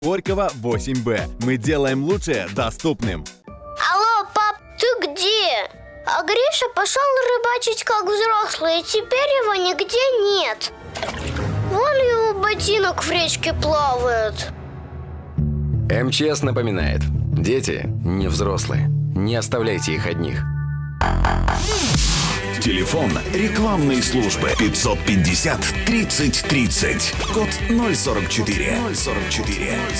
Горького, 8Б. Мы делаем лучшее доступным. Алло, пап, ты где? А Гриша пошел рыбачить как взрослый, и теперь его нигде нет. Вон его ботинок в речке плавает. МЧС напоминает: дети не взрослые. Не оставляйте их одних. Телефон рекламной службы 550 30 30. Код 044.